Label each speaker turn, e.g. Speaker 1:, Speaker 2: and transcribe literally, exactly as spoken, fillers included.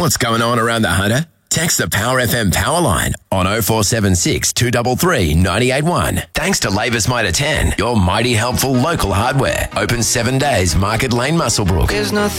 Speaker 1: What's going on around the Hunter? Text the Power F M power line on oh four seven six, two three three, nine eight one. Thanks to Lavis Mitre ten, your mighty helpful local hardware. Open seven days, Market Lane, Muswellbrook.